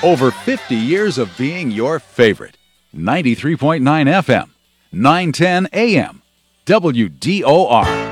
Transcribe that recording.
Over 50 years of being your favorite. 93.9 FM, 910 AM, WDOR.